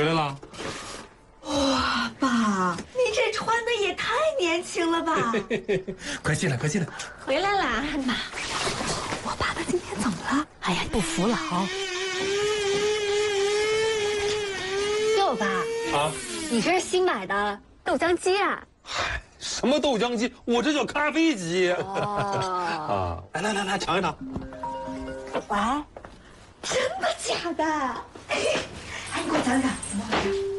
回来了。 哇，爸，你这穿的也太年轻了吧！ 快进来，快进来。 回来啦，妈。我爸他今天怎么了？哎呀，不服老。 哟，爸啊， 你这是新买的豆浆机啊？ 嗨，什么豆浆机？我这叫咖啡机。 哦， 啊，来，尝一尝。 喂，真的假的？哎，你给我讲讲怎么回事？